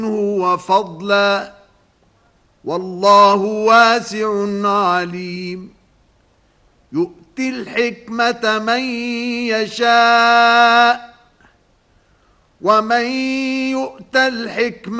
وفضلا والله واسع عليم يؤتي الحكمة من يشاء ومن يؤت الحكمة